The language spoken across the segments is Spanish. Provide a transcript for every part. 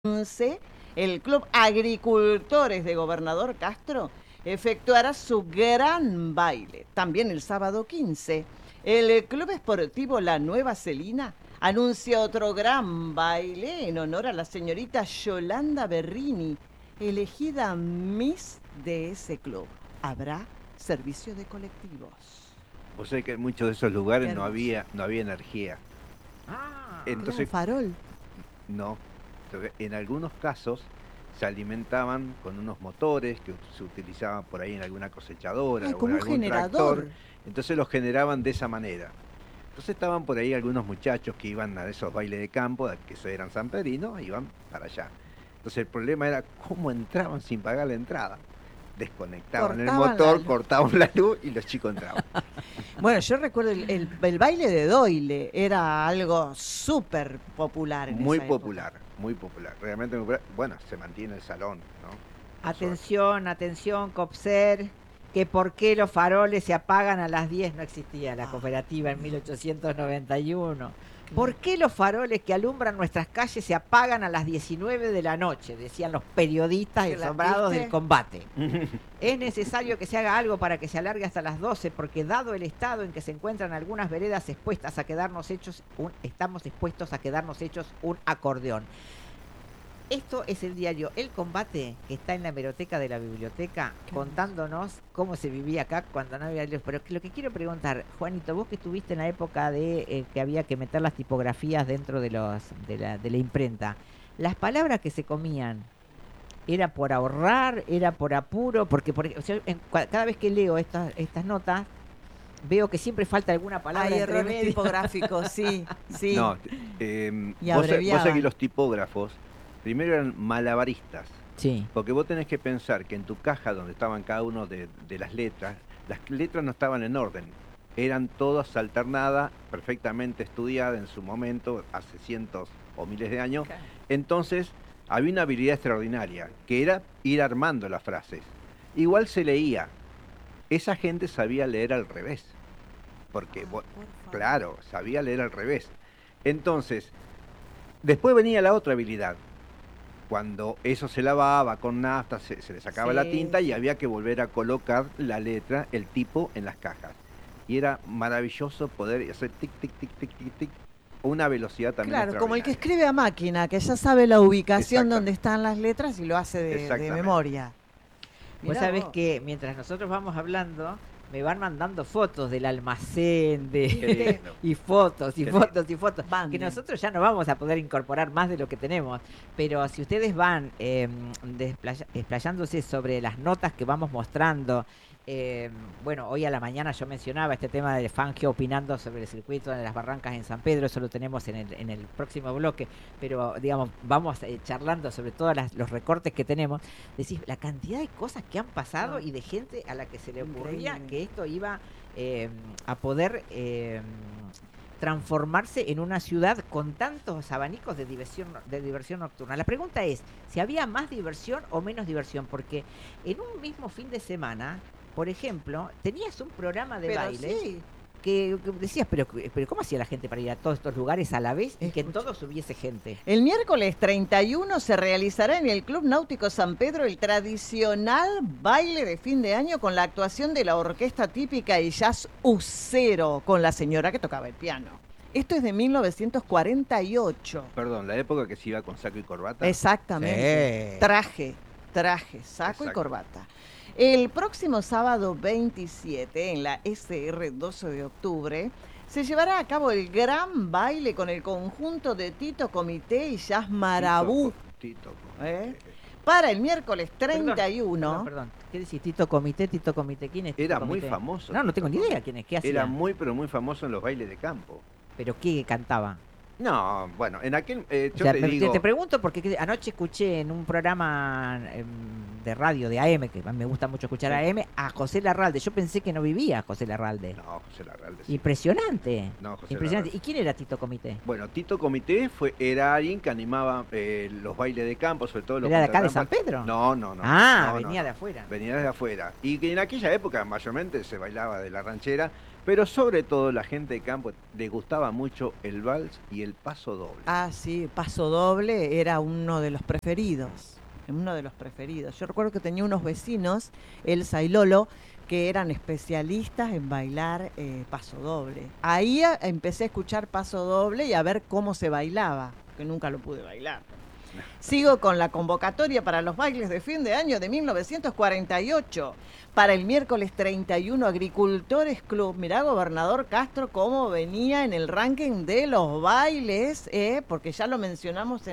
11, el Club Agricultores de Gobernador Castro efectuará su gran baile. También el sábado 15, el Club Esportivo La Nueva Celina anuncia otro gran baile en honor a la señorita Yolanda Berrini, elegida Miss de ese club. Habrá servicio de colectivos. Vos sabés que en muchos de esos lugares Qué hermoso. no había energía. Claro, Entonces, farol. no. Entonces, en algunos casos se alimentaban con unos motores que se utilizaban por ahí en alguna cosechadora Ay, o en como un algún tractor. generador. Entonces los generaban de esa manera. Entonces estaban por ahí algunos muchachos que iban a esos bailes de campo, que eran sanpedrinos, iban para allá. Entonces el problema era cómo entraban sin pagar la entrada. Desconectaban el Cortaban la motor, luz. cortaban la luz y los chicos entraban. Bueno, yo recuerdo el baile de Doyle, era algo súper popular en Muy esa época. popular, muy popular. Realmente muy popular. Bueno, se mantiene el salón, ¿no? Por suerte. Atención, atención, Copser, que por qué los faroles se apagan a las 10 no existía la Ah, cooperativa en 1891. claro. ¿Por qué los faroles que alumbran nuestras calles se apagan a las 19 de la noche? Decían los periodistas asombrados del ¿Viste? combate. Es necesario que se haga algo para que se alargue hasta las 12, porque dado el estado en que se encuentran algunas veredas expuestas a quedarnos hechos estamos expuestos a quedarnos hechos un acordeón. Esto es el diario El Combate, que está en la hemeroteca de la biblioteca, Qué contándonos cómo se vivía acá cuando no había luz. Pero lo que quiero preguntar, Juanito, vos que estuviste en la época de que había que meter las tipografías dentro de la imprenta, las palabras que se comían, ¿era por ahorrar, era por apuro? Porque o sea, cada vez que leo estas notas, veo que siempre falta alguna palabra Hay entre errores medio. tipográficos, sí, sí. No, Y vos sabés que abreviaban. los tipógrafos primero eran malabaristas, Sí. porque vos tenés que pensar que en tu caja donde estaban cada uno de las letras no estaban en orden, eran todas alternadas, perfectamente estudiadas en su momento, hace cientos o miles de años. Entonces, había una habilidad extraordinaria, que era ir armando las frases. Igual se leía, esa gente sabía leer al revés, porque, Ah, por favor. claro, sabía leer al revés. Entonces, después venía la otra habilidad. Cuando eso se lavaba con nafta, se le sacaba la Sí, tinta y sí. había que volver a colocar la letra, el tipo, en las cajas. Y era maravilloso poder hacer tic, tic, tic, tic, tic, tic, a una velocidad también Claro, como el que extraordinaria. escribe a máquina, que ya sabe la ubicación donde Exactamente, están las letras y lo hace de exactamente. memoria. Vos Mirá sabés vos. que mientras nosotros vamos hablando, me van mandando fotos del almacén Qué ¿Viste? lindo, y fotos y qué lindo. fotos y fotos, que Manden. nosotros ya no vamos a poder incorporar más de lo que tenemos. Pero si ustedes van explayándose sobre las notas que vamos mostrando, bueno, hoy a la mañana yo mencionaba este tema de Fangio opinando sobre el circuito de las Barrancas en San Pedro, eso lo tenemos en el próximo bloque, pero digamos, vamos charlando sobre todos los recortes que tenemos. Decís, la cantidad de cosas que han pasado No, y de gente a la que se le ocurría increíble. que esto iba a poder transformarse en una ciudad con tantos abanicos de diversión nocturna. La pregunta es, si había más diversión o menos diversión, porque en un mismo fin de semana, por ejemplo, tenías un programa de Pero baile sí, que decías, pero ¿cómo hacía la gente para ir a todos estos lugares a la vez y que en escucha. todos hubiese gente? El miércoles 31 se realizará en el Club Náutico San Pedro el tradicional baile de fin de año con la actuación de la orquesta típica y jazz Ucero, con la señora que tocaba el piano. Esto es de 1948. Perdón, la época que se iba con saco y corbata. Exactamente. Sí. Traje, saco y Exacto. corbata. El próximo sábado 27, en la SR 12 de octubre, se llevará a cabo el gran baile con el conjunto de Tito Comité y Jazz Marabú. Tito, ¿Eh? Para el miércoles Perdón, 31. perdón. ¿Qué decís? Tito Comité, Tito Comité. ¿Quién es Tito era muy Comité? famoso. No, no Tito tengo ni Comité. idea quién es, qué Era hacía. muy, pero muy famoso en los bailes de campo. Pero qué cantaba. No, bueno, en aquel, O yo sea, te te digo, pregunto porque anoche escuché en un programa de radio de AM, que me gusta mucho escuchar sí, AM, a José Larralde. Yo pensé que no vivía José Larralde. no, José Larralde sí. Impresionante. No, José Impresionante. Larralde. ¿Y quién era Tito Comité? Bueno, Tito Comité era alguien que animaba los bailes de campo, sobre todo los ¿Era de acá de San contrataban. Pedro? No, no, no. Ah, No, no, venía no. de afuera. Venía desde afuera. Y que en aquella época mayormente se bailaba de la ranchera, Pero sobre todo la gente de campo le gustaba mucho el vals y el paso doble. Ah, sí, Paso Doble era uno de los preferidos. Uno de los preferidos. Yo recuerdo que tenía unos vecinos, Elsa y Lolo, que eran especialistas en bailar Paso Doble. Ahí empecé a escuchar Paso Doble y a ver cómo se bailaba, que nunca lo pude bailar. Sigo con la convocatoria para los bailes de fin de año de 1948. Para el miércoles 31, Agricultores Club. Mirá, gobernador Castro, cómo venía en el ranking de los bailes, porque ya lo mencionamos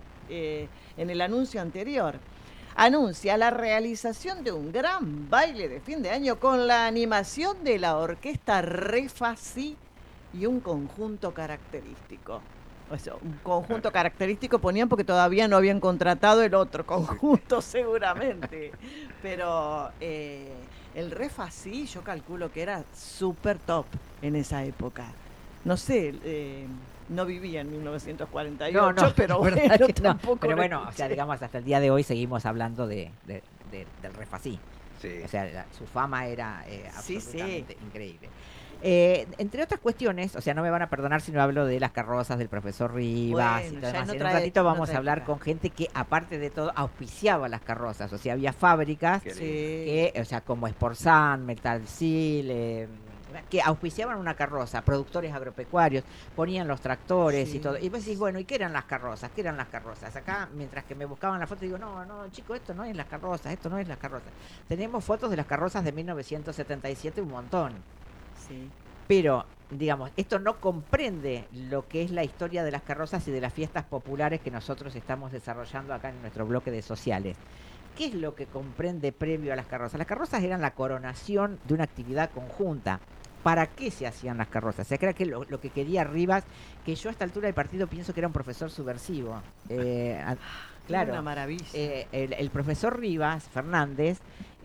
en el anuncio anterior. Anuncia la realización de un gran baile de fin de año con la animación de la orquesta Refasí y un conjunto característico. O sea, un conjunto característico ponían porque todavía no habían contratado el otro conjunto, seguramente. Pero el Refasí yo calculo que era súper top en esa época. No sé, no vivía en 1948, No, pero es verdad bueno, que no. tampoco Pero lo bueno, o sea, escuché. digamos, hasta el día de hoy seguimos hablando del Refasí. Sí. O sea, su fama era Sí, sí. absolutamente increíble. Entre otras cuestiones, o sea, no me van a perdonar si no hablo de las carrozas del profesor Rivas y Bueno, todo ya demás. en En un otra ratito en vamos otra a hablar época. con gente que, aparte de todo, auspiciaba las carrozas. O sea, había fábricas Qué lindo. Sí. que, o sea, como Sportsan, Metalsil, que auspiciaban una carroza, productores agropecuarios, ponían los tractores Sí. y todo. Y vos decís, bueno, ¿y qué eran las carrozas? ¿Qué eran las carrozas? Acá, mientras que me buscaban la foto, digo, no, chico, esto no es las carrozas, esto no es las carrozas. Tenemos fotos de las carrozas de 1977, un montón. Sí. Pero, digamos, esto no comprende lo que es la historia de las carrozas y de las fiestas populares que nosotros estamos desarrollando acá en nuestro bloque de sociales. ¿Qué es lo que comprende previo a las carrozas? Las carrozas eran la coronación de una actividad conjunta. ¿Para qué se hacían las carrozas? O sea, que era lo que quería Rivas, que yo a esta altura del partido pienso que era un profesor subversivo. Claro, Una maravilla. el profesor Rivas Fernández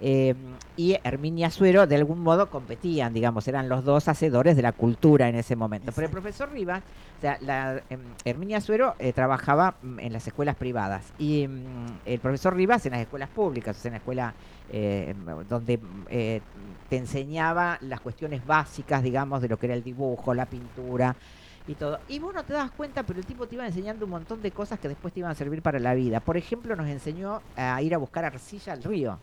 y Herminia Suero de algún modo competían, digamos, eran los dos hacedores de la cultura en ese momento. Pero el Exacto. profesor Rivas, o sea, Herminia Suero trabajaba en las escuelas privadas y el profesor Rivas en las escuelas públicas, o sea, en la escuela donde te enseñaba las cuestiones básicas, digamos, de lo que era el dibujo, la pintura y todo. Y vos no te das cuenta, pero el tipo te iba enseñando un montón de cosas que después te iban a servir para la vida. Por ejemplo, nos enseñó a ir a buscar arcilla al río.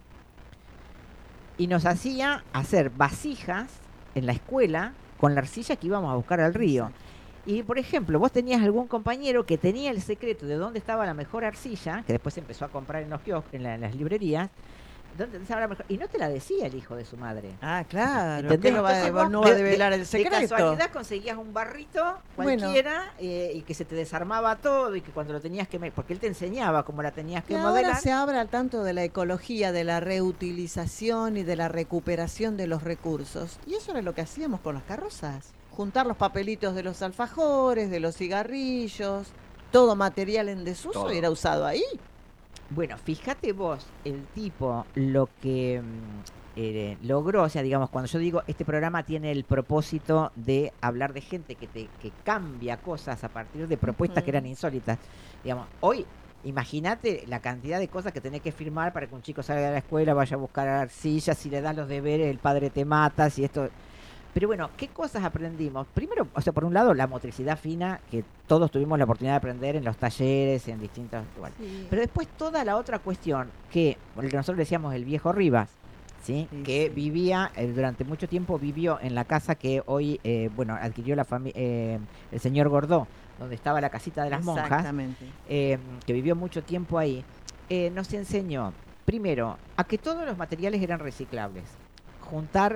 Y nos hacía hacer vasijas en la escuela con la arcilla que íbamos a buscar al río. Y, por ejemplo, vos tenías algún compañero que tenía el secreto de dónde estaba la mejor arcilla, que después se empezó a comprar en los kioscos, en las librerías, dónde estaba la mejor, y no te la decía el hijo de su madre. Ah, claro. ¿Entendés? ¿Qué no va, Entonces vos no va a develar el de secreto? casualidad conseguías un barrito Bueno. cualquiera y que se te desarmaba todo y que cuando lo tenías que... porque él te enseñaba cómo la tenías que Y modelar. ahora se habla tanto de la ecología, de la reutilización y de la recuperación de los recursos. Y eso era lo que hacíamos con las carrozas. Juntar los papelitos de los alfajores, de los cigarrillos, todo material en desuso Todo. era usado ahí. Bueno, fíjate vos, el tipo lo que logró, o sea, digamos, cuando yo digo, este programa tiene el propósito de hablar de gente que cambia cosas a partir de propuestas que eran insólitas. Digamos, hoy, imagínate la cantidad de cosas que tenés que firmar para que un chico salga de la escuela, vaya a buscar arcillas, si le das los deberes, el padre te mata, si esto... Pero bueno, ¿qué cosas aprendimos? Primero, o sea, por un lado, la motricidad fina, que todos tuvimos la oportunidad de aprender en los talleres, en distintos lugares. Sí. Pero después toda la otra cuestión, que nosotros decíamos el viejo Rivas, ¿sí? Sí, Que sí. vivía, durante mucho tiempo vivió en la casa que hoy, bueno, adquirió el señor Gordó, donde estaba la casita de las monjas, Exactamente. que vivió mucho tiempo ahí, nos enseñó, primero, a que todos los materiales eran reciclables. Juntar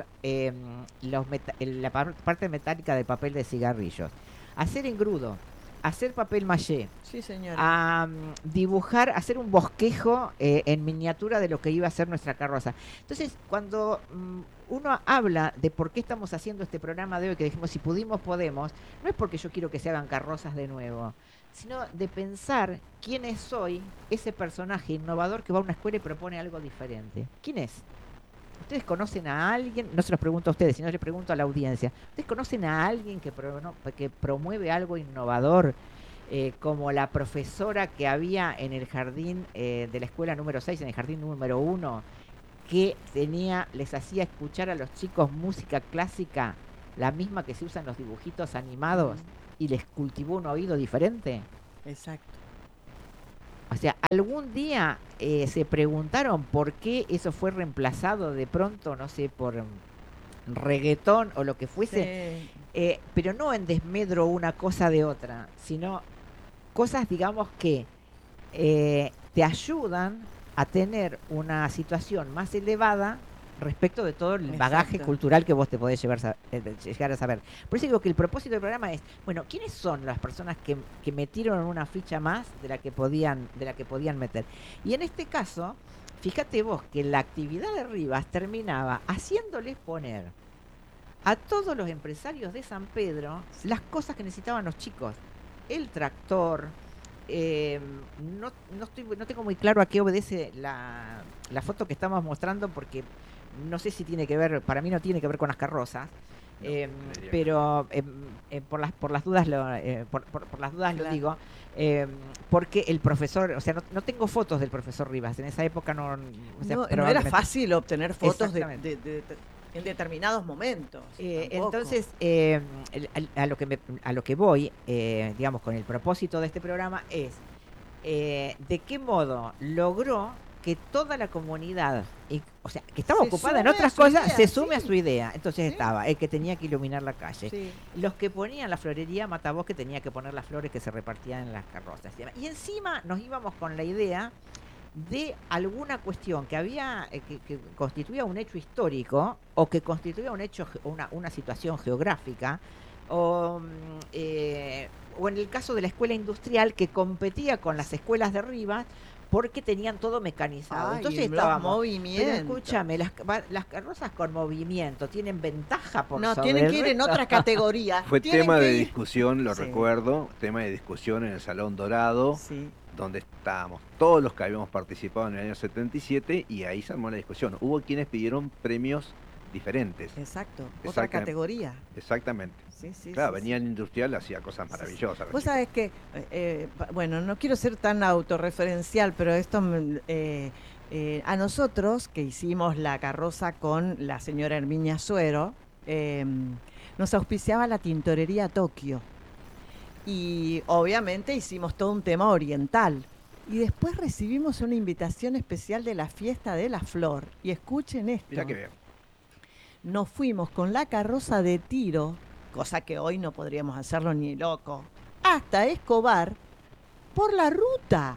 la parte metálica del papel de cigarrillos, hacer engrudo, hacer papel maché, Sí, señora. a dibujar, hacer un bosquejo en miniatura de lo que iba a ser nuestra carroza. Entonces, cuando uno habla de por qué estamos haciendo este programa de hoy, que dijimos si pudimos, podemos, no es porque yo quiero que se hagan carrozas de nuevo, sino de pensar quién es hoy ese personaje innovador que va a una escuela y propone algo diferente. ¿Quién es? ¿Ustedes conocen a alguien? No se los pregunto a ustedes, sino les pregunto a la audiencia. ¿Ustedes conocen a alguien que promueve algo innovador? Como la profesora que había en el jardín de la escuela número 6, en el jardín número 1, que les hacía escuchar a los chicos música clásica, la misma que se usa en los dibujitos animados, y les cultivó un oído diferente? Exacto. O sea, algún día se preguntaron por qué eso fue reemplazado de pronto, no sé, por reggaetón o lo que fuese, pero no en desmedro una cosa de otra, sino cosas, digamos, que te ayudan a tener una situación más elevada respecto de todo el bagaje cultural que vos te podés llegar a saber. Por eso digo que el propósito del programa es, bueno, ¿quiénes son las personas que metieron una ficha más de la que podían meter? Y en este caso, fíjate vos que la actividad de Rivas terminaba haciéndoles poner a todos los empresarios de San Pedro las cosas que necesitaban los chicos. El tractor, no tengo muy claro a qué obedece la foto que estamos mostrando, porque no sé si tiene que ver, para mí no tiene que ver con las carrozas, pero por las dudas lo digo, porque el profesor, o sea, no tengo fotos del profesor Rivas, en esa época no era fácil obtener fotos en determinados momentos. Entonces, a lo que voy, digamos, con el propósito de este programa es de qué modo logró que toda la comunidad, o sea, que estaba ocupada en otras cosas, se sume a su idea. Entonces estaba el que tenía que iluminar la calle, los que ponían la florería Matavós, que tenía que poner las flores que se repartían en las carrozas. Y encima nos íbamos con la idea de alguna cuestión que había que constituía un hecho histórico, o que constituía un hecho, una situación geográfica, o en el caso de la escuela industrial, que competía con las escuelas de Rivas porque tenían todo mecanizado. Entonces estábamos, pero escúchame, las carrozas con movimiento tienen ventaja por sobre tienen que ir en otra categoría. Fue tema de discusión, lo recuerdo, tema de discusión en el Salón Dorado, donde estábamos todos los que habíamos participado en el año 77, y ahí se armó la discusión. Hubo quienes pidieron premios diferentes. Exacto, otra categoría. Exactamente. Claro, venía el industrial, hacía cosas maravillosas. Vos sabés que, bueno, no quiero ser tan autorreferencial, pero esto, a nosotros que hicimos la carroza con la señora Herminia Suero, nos auspiciaba la tintorería Tokio. Y obviamente hicimos todo un tema oriental. Y después recibimos una invitación especial de la Fiesta de la Flor. Y escuchen esto. Mirá que bien. Nos fuimos con la carroza de tiro, cosa que hoy no podríamos hacerlo ni loco, hasta Escobar por la ruta.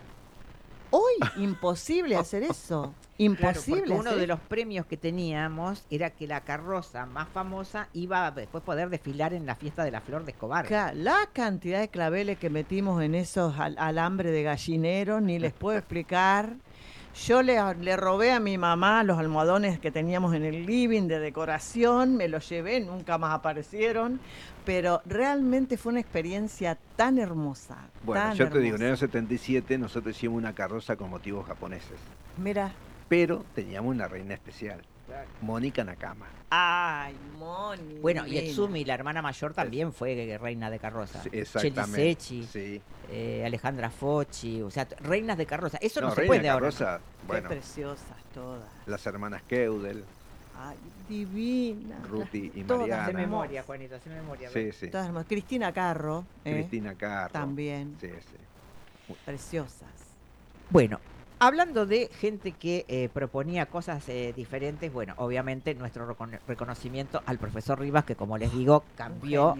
Hoy imposible hacer eso. Imposible. Claro, uno de los premios que teníamos era que la carroza más famosa iba a después poder desfilar en la Fiesta de la Flor de Escobar. La cantidad de claveles que metimos en esos alambre de gallinero, ni les puedo explicar. Yo le robé a mi mamá los almohadones que teníamos en el living de decoración, me los llevé, nunca más aparecieron, pero realmente fue una experiencia tan hermosa. Bueno, yo te digo, en el año 77 nosotros hicimos una carroza con motivos japoneses. Mira. Pero teníamos una reina especial, Mónica Nakama. Ay, Mónica. Bueno, y Etsumi, la hermana mayor, también fue reina de carroza. Sí, exactamente. Cheli Sechi, Alejandra Fochi, o sea, reinas de carroza. Eso no se reina puede de ahora. Carroza, bueno, qué preciosas todas. Las hermanas Keudel. Ay, divina. Ruti y todas Mariana. De memoria, Juanito, de memoria. Sí. Todas hermosas. Cristina Carro. Cristina Carro. También. Sí. Preciosas. Bueno, hablando de gente que proponía cosas diferentes, bueno, obviamente nuestro reconocimiento al profesor Rivas, que como les digo, cambió,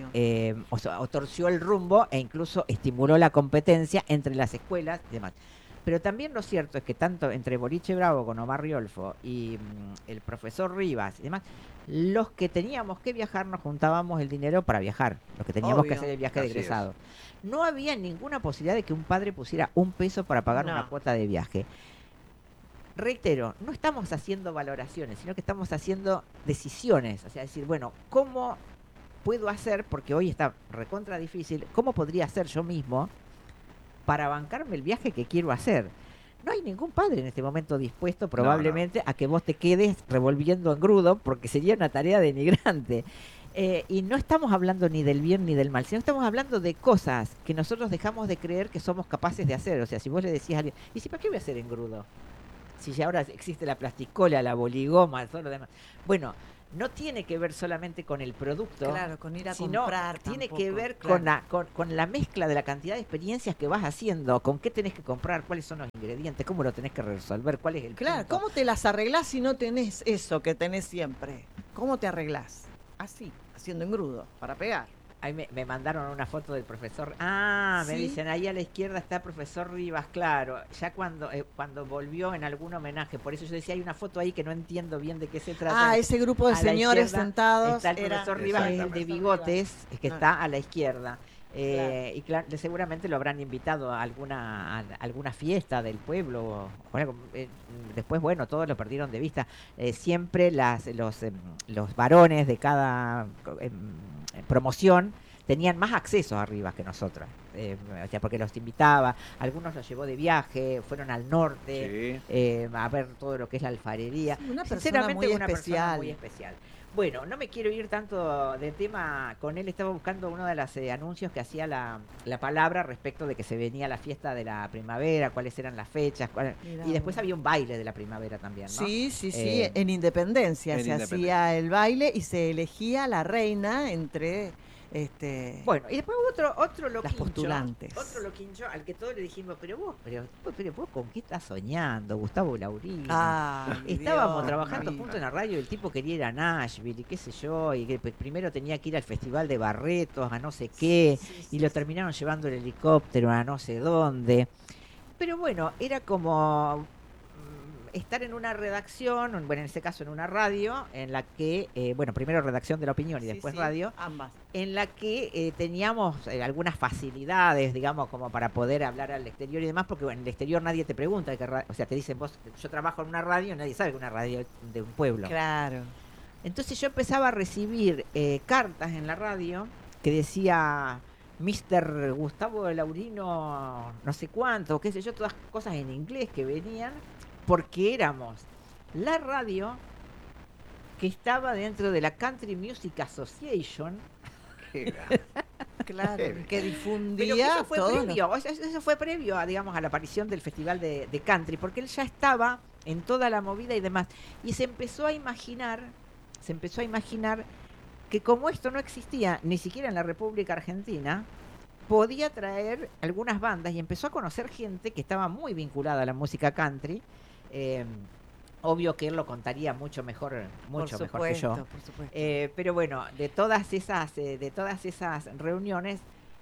o torció el rumbo e incluso estimuló la competencia entre las escuelas y demás. Pero también lo cierto es que tanto entre Boliche Bravo con Omar Riolfo y el profesor Rivas y demás, los que teníamos que viajar nos juntábamos el dinero para viajar, los que teníamos que hacer el viaje de egresado. No había ninguna posibilidad de que un padre pusiera un peso para pagar una cuota de viaje. Reitero, no estamos haciendo valoraciones, sino que estamos haciendo decisiones. O sea, decir, bueno, ¿cómo puedo hacer? Porque hoy está recontra difícil. ¿Cómo podría hacer yo mismo para bancarme el viaje que quiero hacer? No hay ningún padre en este momento dispuesto probablemente a que vos te quedes revolviendo engrudo, porque sería una tarea denigrante. Y no estamos hablando ni del bien ni del mal, sino estamos hablando de cosas que nosotros dejamos de creer que somos capaces de hacer. O sea, si vos le decías a alguien, ¿y si para qué voy a hacer engrudo? si ya ahora existe la plasticola, la boligoma, todo lo demás. Bueno, no tiene que ver solamente con el producto, Claro, con ir a sino comprar tiene tampoco, que ver claro. con la mezcla de la cantidad de experiencias que vas haciendo, con qué tenés que comprar, cuáles son los ingredientes, cómo lo tenés que resolver, cuál es el Claro, punto. ¿cómo te las arreglás si no tenés eso que tenés siempre? ¿Cómo te arreglás? Así, haciendo engrudo, para pegar. Ahí me mandaron una foto del profesor. Ah, me ¿Sí? dicen, ahí a la izquierda está el profesor Rivas, claro. Ya cuando volvió en algún homenaje, por eso yo decía, hay una foto ahí que no entiendo bien de qué se trata. Ah, ese grupo de A la señores izquierda sentados está el era profesor Rivas, es Exacto. el de profesor bigotes, Rivas. que Ah, está a la izquierda. claro. Y claro, seguramente lo habrán invitado a alguna fiesta del pueblo. O algo. Después, bueno, todos lo perdieron de vista. Siempre los varones de cada promoción tenían más accesos arriba que nosotros. O sea, porque los invitaba, algunos los llevó de viaje, fueron al norte Sí. a ver todo lo que es la alfarería. Sí, una persona Sinceramente, muy una persona muy especial. especial. Bueno, no me quiero ir tanto de tema con él. Estaba buscando uno de los anuncios que hacía la palabra respecto de que se venía la fiesta de la primavera, cuáles eran las fechas. Mirá Y después vos. había un baile de la primavera también, ¿no? Sí, sí, sí, Eh, en Independencia En se Independencia. hacía el baile y se elegía la reina entre Bueno, y después otro las loquincho, postulantes. otro loquincho al que todos le dijimos, pero vos, ¿con qué estás soñando, Gustavo Laurino? Ay, Estábamos Dios, trabajando mi juntos en la radio y el tipo quería ir a Nashville y qué sé yo, y que primero tenía que ir al Festival de Barretos, a no sé qué, Sí, y sí, lo sí. terminaron llevando el helicóptero a no sé dónde. Pero bueno, era como estar en una redacción, bueno, en este caso en una radio, en la que, bueno, primero redacción de la opinión y Sí, después sí, radio, ambas. en la que teníamos algunas facilidades, digamos, como para poder hablar al exterior y demás, porque bueno, en el exterior nadie te pregunta, o sea, te dicen vos, yo trabajo en una radio, y nadie sabe que una radio de un pueblo. Claro. Entonces yo empezaba a recibir cartas en la radio que decía Mr. Gustavo Laurino, no sé cuánto, qué sé yo, todas cosas en inglés que venían, porque éramos la radio que estaba dentro de la Country Music Association. Qué grande. Claro, Qué bien. que Pero que difundía eso fue todo lo... previo, eso fue previo a la aparición del Festival de Country, porque él ya estaba en toda la movida y demás. Y se empezó a imaginar que como esto no existía ni siquiera en la República Argentina, podía traer algunas bandas y empezó a conocer gente que estaba muy vinculada a la música country. eh, Obvio que él lo contaría mucho mejor que yo. Por supuesto. Pero bueno, de todas esas reuniones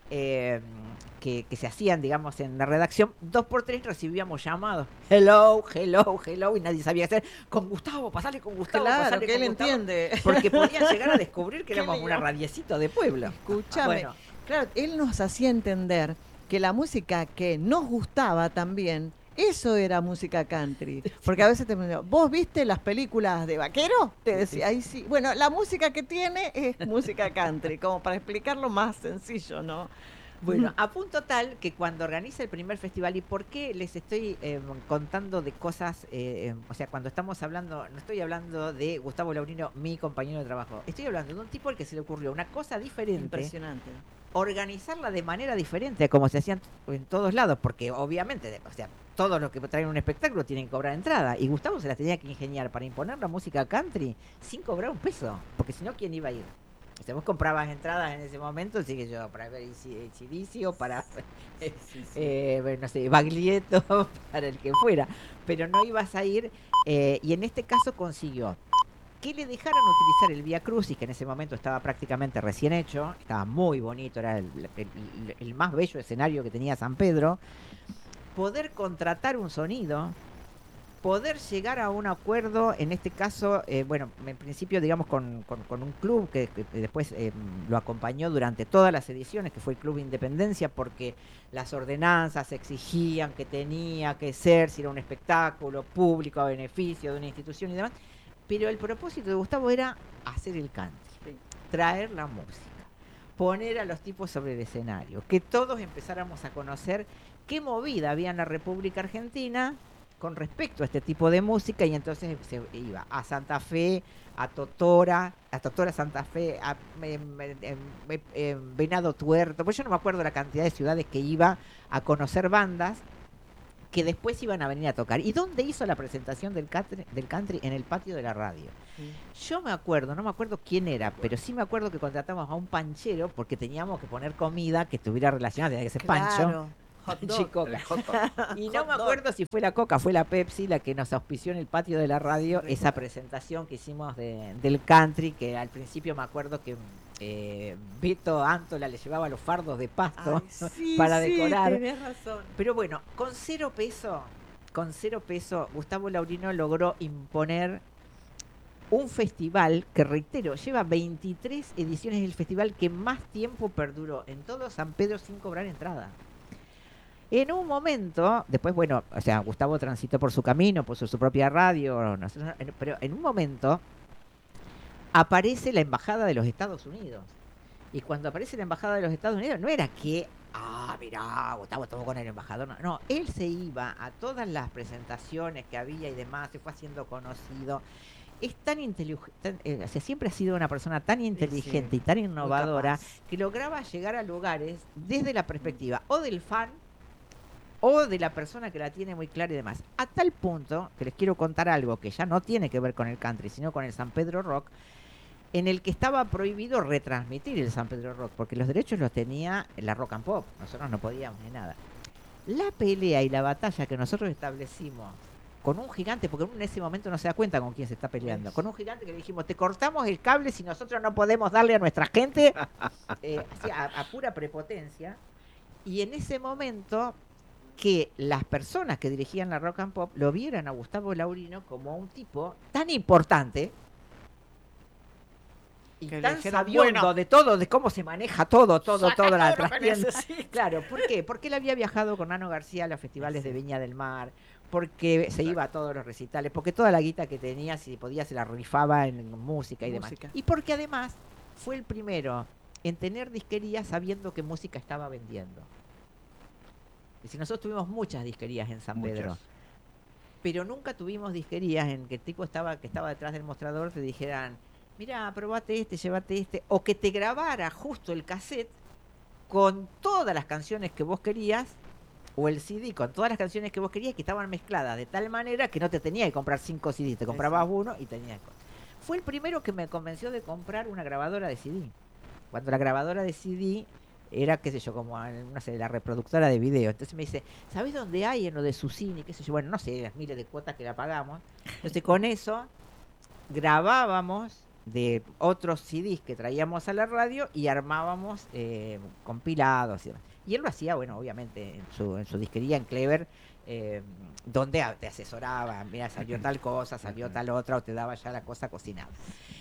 que se hacían, digamos, en la redacción, 2 por 3 recibíamos llamados. Hello, hello, hello, y nadie sabía hacer. Con Gustavo, pasale con Gustavo, Claro, pasale que con él Gustavo. entiende. Porque podían llegar a descubrir que ¿Qué éramos le una llama? radiecito de pueblo. Escúchame. Bueno, Claro, él nos hacía entender que la música que nos gustaba también, eso era música country. Porque a veces te preguntaban, ¿vos viste las películas de vaquero? Te decía, ahí sí. Bueno, la música que tiene es música country, como para explicarlo más sencillo, ¿no? bueno, a punto tal que cuando organiza el primer festival, ¿y por qué les estoy contando de cosas? O sea, cuando estamos hablando, no estoy hablando de Gustavo Laurino, mi compañero de trabajo, estoy hablando de un tipo al que se le ocurrió una cosa diferente, Impresionante. organizarla de manera diferente a como se hacían en todos lados, porque obviamente, o sea, todos los que traen un espectáculo tienen que cobrar entrada, y Gustavo se las tenía que ingeniar para imponer la música country sin cobrar un peso, porque si no, ¿quién iba a ir? O sea, vos comprabas entradas en ese momento, así que yo, para ver AC/DC o para, no sé, Baglietto, para el que fuera, pero no ibas a ir, y en este caso consiguió que le dejaran utilizar el Vía Crucis, que en ese momento estaba prácticamente recién hecho, estaba muy bonito, era el más bello escenario que tenía San Pedro, poder contratar un sonido, poder llegar a un acuerdo, en este caso, bueno, en principio, digamos, con un club que después lo acompañó durante todas las ediciones, que fue el Club Independencia, porque las ordenanzas exigían que tenía que ser, si era un espectáculo público a beneficio de una institución y demás, pero el propósito de Gustavo era hacer el country, Sí. traer la música, poner a los tipos sobre el escenario, que todos empezáramos a conocer qué movida había en la República Argentina con respecto a este tipo de música, y entonces se iba a Santa Fe, a Totora Santa Fe, a Venado Tuerto, pues yo no me acuerdo la cantidad de ciudades que iba a conocer bandas, que después iban a venir a tocar. ¿Y dónde hizo la presentación del country? En el patio de la radio. Yo me acuerdo, no me acuerdo quién era, pero sí me acuerdo que contratamos a un panchero porque teníamos que poner comida que estuviera relacionada, tenía que ser Pancho. Hot Pancho y dog. Coca. Y no Hot me dog. acuerdo si fue la Coca, fue la Pepsi la que nos auspició en el patio de la radio esa presentación que hicimos del country, que al principio me acuerdo que Beto Antola le llevaba los fardos de pasto para decorar. Tenés razón. Pero bueno, con 0 pesos, Gustavo Laurino logró imponer un festival que, reitero, lleva 23 ediciones del festival que más tiempo perduró en todo San Pedro sin cobrar entrada. En un momento, después, bueno, o sea, Gustavo transitó por su camino, puso su propia radio, pero en un momento aparece la Embajada de los Estados Unidos. Y cuando aparece la Embajada de los Estados Unidos, no era que, mirá, Gustavo estuvo con el embajador. No, él se iba a todas las presentaciones que había y demás, se fue haciendo conocido. Es tan inteligente, o sea, siempre ha sido una persona tan inteligente y tan innovadora que lograba llegar a lugares desde la perspectiva o del fan o de la persona que la tiene muy clara y demás. A tal punto que les quiero contar algo que ya no tiene que ver con el country, sino con el San Pedro Rock, en el que estaba prohibido retransmitir el San Pedro Rock, porque los derechos los tenía la Rock and Pop, nosotros no podíamos ni nada. La pelea y la batalla que nosotros establecimos con un gigante, porque uno en ese momento no se da cuenta con quién se está peleando, con un gigante que le dijimos, te cortamos el cable si nosotros no podemos darle a nuestra gente, así, a pura prepotencia, y en ese momento que las personas que dirigían la Rock and Pop lo vieran a Gustavo Laurino como un tipo tan importante y que tan dijeron, sabiondo de todo, de cómo se maneja toda la lo que trastienda. necesitas. Claro, ¿por qué? Porque él había viajado con Nano García a los festivales de Viña del Mar, porque se iba a todos los recitales, porque toda la guita que tenía, si podía, se la rifaba en música y demás. Y porque además fue el primero en tener disquerías sabiendo qué música estaba vendiendo. Es decir, nosotros tuvimos muchas disquerías en San Pedro, pero nunca tuvimos disquerías en que el tipo que estaba detrás del mostrador te dijeran, mira, probate este, llévate este, o que te grabara justo el cassette con todas las canciones que vos querías, o el CD con todas las canciones que vos querías, que estaban mezcladas de tal manera que no te tenías que comprar 5 CDs, te comprabas uno y tenías. Fue el primero que me convenció de comprar una grabadora de CD. Cuando la grabadora de CD era, qué sé yo, como no sé, la reproductora de video. Entonces me dice, ¿sabés dónde hay en lo de Susini? Qué sé yo, bueno, no sé, las miles de cuotas que la pagamos. Entonces con eso grabábamos de otros CDs que traíamos a la radio y armábamos compilados y demás. Y él lo hacía, bueno, obviamente en su disquería en Clever, donde te asesoraba, mira, salió tal cosa, salió tal otra, o te daba ya la cosa cocinada.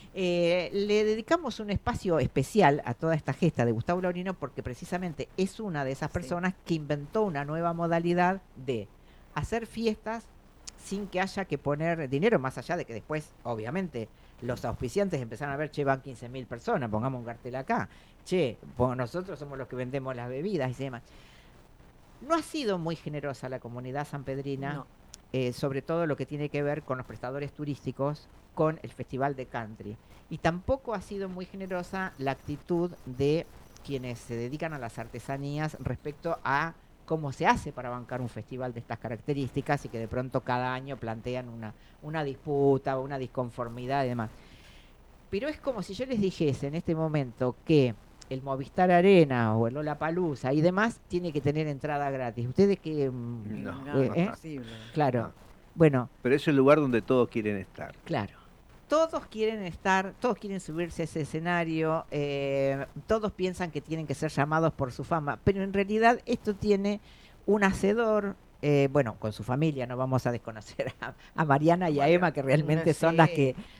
Le dedicamos un espacio especial a toda esta gesta de Gustavo Laurino porque precisamente es una de esas personas que inventó una nueva modalidad de hacer fiestas sin que haya que poner dinero, más allá de que después, obviamente, los auspiciantes empezaron a ver, che, van 15.000 personas, pongamos un cartel acá, che, nosotros somos los que vendemos las bebidas y demás. No ha sido muy generosa la comunidad sanpedrina, sobre todo lo que tiene que ver con los prestadores turísticos, con el Festival de Country. Y tampoco ha sido muy generosa la actitud de quienes se dedican a las artesanías respecto a cómo se hace para bancar un festival de estas características y que de pronto cada año plantean una disputa o una disconformidad y demás. Pero es como si yo les dijese en este momento que el Movistar Arena o el Lollapalooza y demás tiene que tener entrada gratis. ¿Ustedes qué? No, es posible. Claro. No. Bueno. Pero es el lugar donde todos quieren estar. Claro. Todos quieren estar, todos quieren subirse a ese escenario, todos piensan que tienen que ser llamados por su fama, pero en realidad esto tiene un hacedor, bueno, con su familia, no vamos a desconocer a Mariana y a Emma, que realmente son las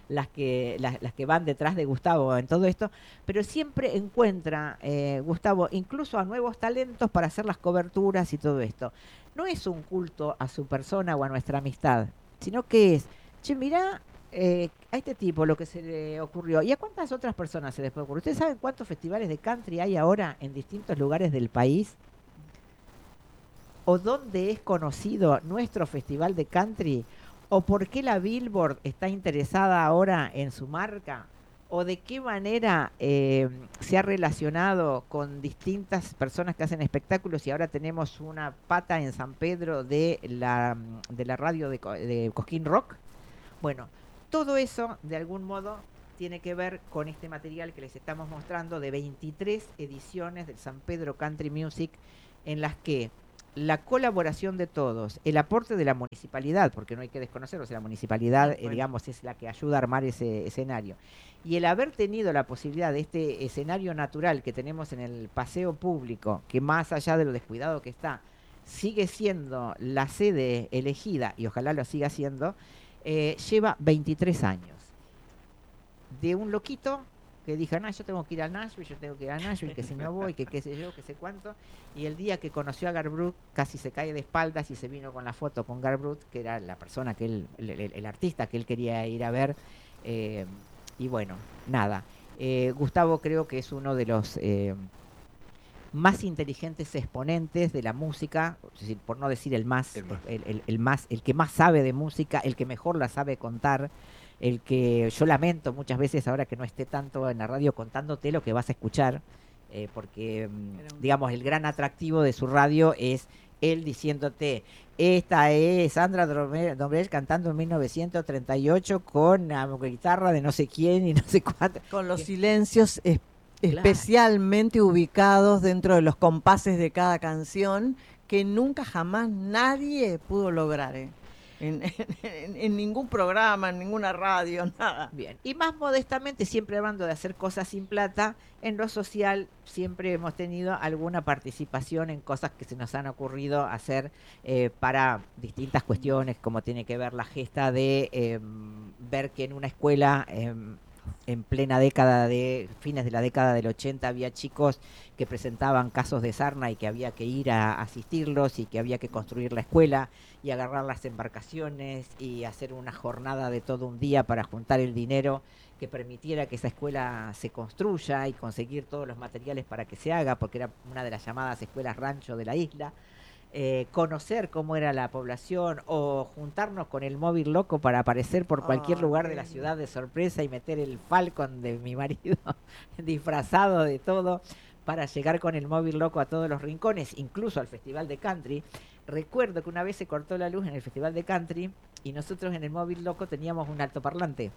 que van detrás de Gustavo en todo esto, pero siempre encuentra Gustavo incluso a nuevos talentos para hacer las coberturas y todo esto. No es un culto a su persona o a nuestra amistad, sino que es, che, mirá, a este tipo lo que se le ocurrió. ¿Y a cuántas otras personas se les puede ocurrir? ¿Ustedes saben cuántos festivales de country hay ahora en distintos lugares del país? ¿O dónde es conocido nuestro festival de country? ¿O por qué la Billboard está interesada ahora en su marca? o de qué manera se ha relacionado con distintas personas que hacen espectáculos y ahora tenemos una pata en San Pedro de la radio de Cosquín Rock. Bueno, todo eso de algún modo tiene que ver con este material que les estamos mostrando de 23 ediciones del San Pedro Country Music, en las que la colaboración de todos, el aporte de la municipalidad, porque no hay que desconocerlo, o sea, la municipalidad, digamos, es la que ayuda a armar ese escenario, y el haber tenido la posibilidad de este escenario natural que tenemos en el paseo público, que más allá de lo descuidado que está, sigue siendo la sede elegida, y ojalá lo siga siendo, lleva 23 años. De un loquito que dijo, no, yo tengo que ir a Nashville, que si no voy, que qué sé yo, que sé cuánto, y el día que conoció a Garth Brooks casi se cae de espaldas y se vino con la foto con Garth Brooks, que era la persona que él, el artista que él quería ir a ver, y bueno, nada. Gustavo creo que es uno de los más inteligentes exponentes de la música, es decir, por no decir el que más sabe de música, el que mejor la sabe contar, el que yo lamento muchas veces ahora que no esté tanto en la radio contándote lo que vas a escuchar, porque digamos el gran atractivo de su radio es él diciéndote, esta es Sandra Dombrell cantando en 1938 con la guitarra de no sé quién y no sé cuánto. Con los silencios especialmente ubicados dentro de los compases de cada canción que nunca jamás nadie pudo lograr, en ningún programa, en ninguna radio, nada. Bien, y más modestamente, siempre hablando de hacer cosas sin plata, en lo social siempre hemos tenido alguna participación en cosas que se nos han ocurrido hacer para distintas cuestiones, como tiene que ver la gesta de ver que en una escuela en plena década de fines de la década del 80 había chicos que presentaban casos de sarna y que había que ir a asistirlos y que había que construir la escuela y agarrar las embarcaciones y hacer una jornada de todo un día para juntar el dinero que permitiera que esa escuela se construya y conseguir todos los materiales para que se haga, porque era una de las llamadas escuelas rancho de la isla. Conocer cómo era la población o juntarnos con el móvil loco para aparecer por cualquier lugar de la ciudad de sorpresa y meter el Falcon de mi marido disfrazado de todo para llegar con el móvil loco a todos los rincones, incluso al Festival de Country. Recuerdo que una vez se cortó la luz en el Festival de Country y nosotros en el móvil loco teníamos un altoparlante.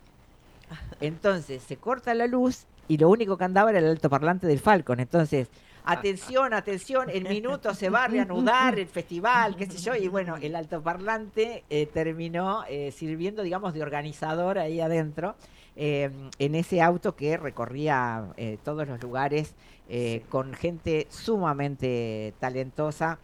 Entonces se corta la luz y lo único que andaba era el altoparlante del Falcon. Entonces, atención, atención, en minutos se va a reanudar el festival, qué sé yo, y bueno, el altoparlante terminó sirviendo, digamos, de organizador ahí adentro, en ese auto que recorría todos los lugares con gente sumamente talentosa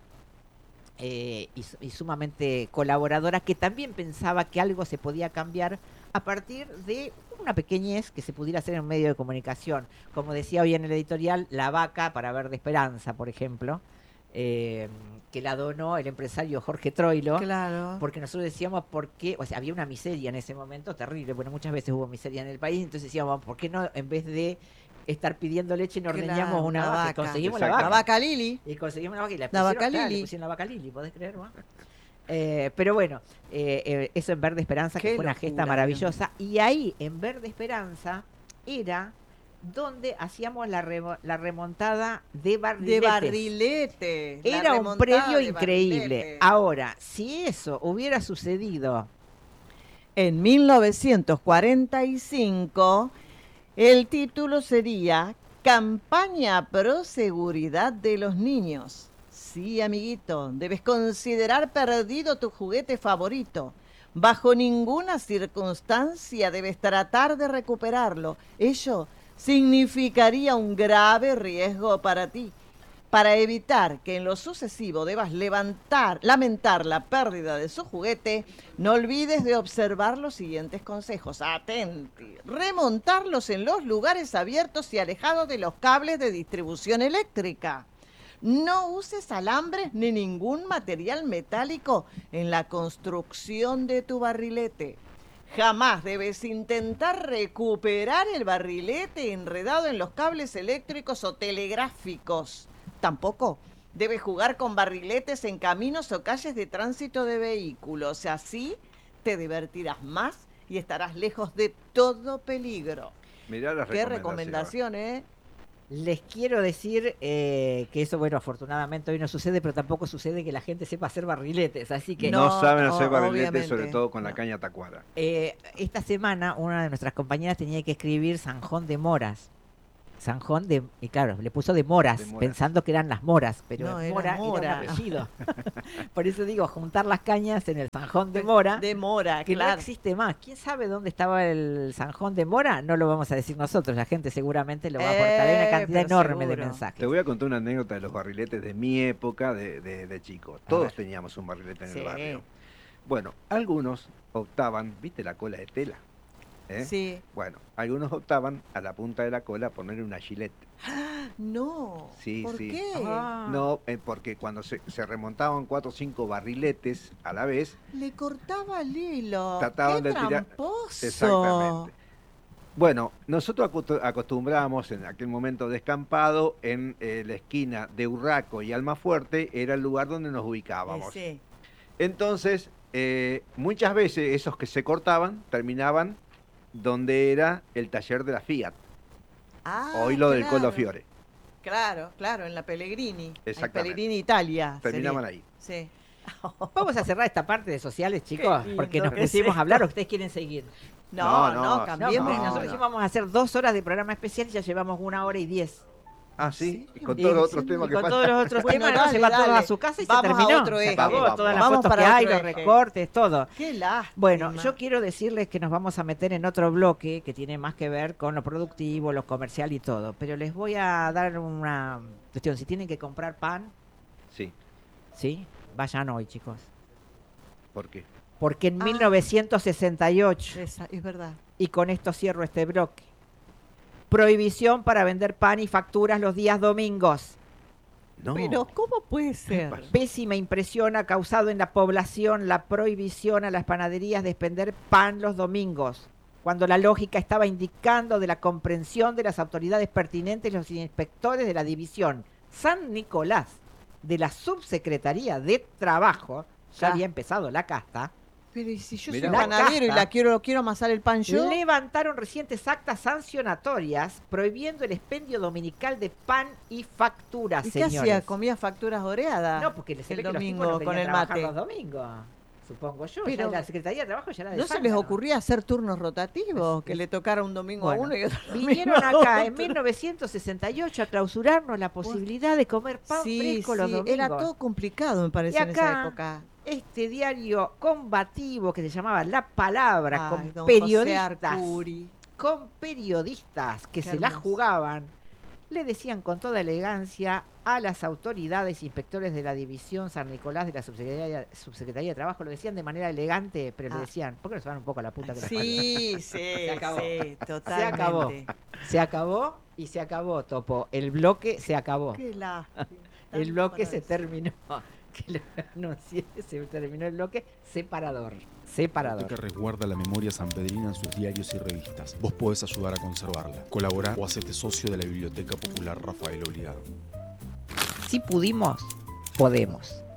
y sumamente colaboradora, que también pensaba que algo se podía cambiar a partir de una pequeñez que se pudiera hacer en un medio de comunicación. Como decía hoy en el editorial, La Vaca para Verde Esperanza, por ejemplo, que la donó el empresario Jorge Troilo. Claro. Porque nosotros decíamos, ¿por qué? O sea, había una miseria en ese momento terrible. Bueno, muchas veces hubo miseria en el país, entonces decíamos, ¿por qué no, en vez de estar pidiendo leche, no ordeñamos una vaca? Conseguimos la vaca. La vaca Lili. Y conseguimos la vaca y la vaca pusieron, Lili. le pusieron la vaca Lili, ¿podés creer, no? Pero bueno, eso en Verde Esperanza, que fue una gesta maravillosa. Y ahí, en Verde Esperanza, era donde hacíamos la remontada de Barriletes. De Barrilete. Era un predio increíble. Barrilete. Ahora, si eso hubiera sucedido en 1945, el título sería Campaña Pro Seguridad de los Niños. Sí, amiguito, debes considerar perdido tu juguete favorito. Bajo ninguna circunstancia debes tratar de recuperarlo. Ello significaría un grave riesgo para ti. Para evitar que en lo sucesivo debas lamentar la pérdida de su juguete, no olvides de observar los siguientes consejos. Atenti. Remontarlos en los lugares abiertos y alejados de los cables de distribución eléctrica. No uses alambres ni ningún material metálico en la construcción de tu barrilete. Jamás debes intentar recuperar el barrilete enredado en los cables eléctricos o telegráficos. Tampoco debes jugar con barriletes en caminos o calles de tránsito de vehículos. Así te divertirás más y estarás lejos de todo peligro. Mirá las Qué recomendaciones. recomendación, ¿eh? Les quiero decir que eso, bueno, afortunadamente hoy no sucede, pero tampoco sucede que la gente sepa hacer barriletes. Así que No, No, saben hacer barriletes, obviamente. sobre todo con la No. caña tacuara. esta semana una de nuestras compañeras tenía que escribir Sanjón de Moras. Sanjón de, y claro, le puso de moras, De moras. pensando que eran las moras, pero No, era Mora era Mora. un apellido. Por eso digo, juntar las cañas en el Sanjón de Mora, De Mora, que no claro. existe más. ¿Quién sabe dónde estaba el Sanjón de Mora? No lo vamos a decir nosotros, la gente seguramente lo va a aportar. Hay una cantidad pero enorme de seguro. mensajes. Te voy a contar una anécdota de los barriletes de mi época de chico. Todos teníamos un barrilete en Sí. el barrio. Bueno, algunos optaban, ¿viste la cola de tela? ¿Eh? Sí. Bueno, algunos optaban a la punta de la cola a ponerle una gilet. No. Sí, ¿Por sí. qué? Ah. No, porque cuando se remontaban 4 o 5 barriletes a la vez, Le cortaba el hilo. Trataban ¡Qué de tirar- tramposo! exactamente. Bueno, nosotros acostumbrábamos en aquel momento descampado en la esquina de Urraco y Almafuerte, era el lugar donde nos ubicábamos. Sí. Entonces, muchas veces esos que se cortaban terminaban donde era el taller de la Fiat, Ah, hoy lo del claro. Colo Fiore. Claro, en la Pellegrini. Exactamente. En Pellegrini, Italia. Terminaban sería. ahí. Sí. Vamos a cerrar esta parte de sociales, chicos, lindo porque nos que es pusimos esto. a hablar o ustedes quieren seguir. No, No, no, no, cambiemos. porque nosotros íbamos a hacer 2 horas de programa especial y ya llevamos 1 hora y 10. Ah, sí, Sí, y con y todos los otros sí, temas Y que con faltan. todos los otros Bueno, temas, no, se va dale, todo a dale. su casa y Vamos se a terminó. otro Se eje. acabó, Vamos, todas las vamos fotos que para hay, otro los eje. recortes, todo. Qué lástima. Bueno, yo quiero decirles que nos vamos a meter en otro bloque que tiene más que ver con lo productivo, lo comercial y todo. Pero les voy a dar una cuestión. Si tienen que comprar pan, Sí, ¿sí? Vayan hoy, chicos. ¿por qué? Porque en Ah. 1968, Es verdad. y con esto cierro este bloque, prohibición para vender pan y facturas los días domingos. No. Pero, ¿cómo puede ser? Pésima impresión ha causado en la población la prohibición a las panaderías de vender pan los domingos, cuando la lógica estaba indicando de la comprensión de las autoridades pertinentes, los inspectores de la división San Nicolás de la Subsecretaría de Trabajo, ya Ah. había empezado la casta, Pero ¿y si yo Mirá soy vos. panadero y La la quiero amasar el pan yo? levantaron recientes actas sancionatorias prohibiendo el expendio dominical de pan y facturas, ¿Y qué señores. hacía? ¿Comía facturas oreadas? No, porque se el ve que los tipos domingo no con querían el trabajar mate. los domingos, supongo yo. Pero Ya la Secretaría de Trabajo ya era de ¿No se les zángano. ocurría hacer turnos rotativos? Que le tocara un domingo Bueno, a uno y otro Vinieron domingo a acá en otro. 1968 a clausurarnos la posibilidad de comer pan Sí, fresco los sí, domingos. era todo complicado, me parece, Y en esa acá, época. Este diario combativo que se llamaba La Palabra, Ay, con don José periodistas, Arcuri. que Qué se la hermoso. jugaban, le decían con toda elegancia a las autoridades inspectores de la división San Nicolás de la Subsecretaría de Trabajo, lo decían de manera elegante, pero Ah. le decían, ¿por qué no se van un poco a la puta que los parió? Sí, sí, Se acabó. sí, Se totalmente. acabó. Se acabó y se acabó, Topo. El bloque se acabó. Qué lástima. El Tanto bloque para se decir. terminó. Que lo anuncié, se terminó el bloque separador. Separador. Que resguarda la memoria sanpedrina en sus diarios y revistas. Vos podés ayudar a conservarla, colaborar o hacerte socio de la Biblioteca Popular Rafael Obligado. Si pudimos, podemos.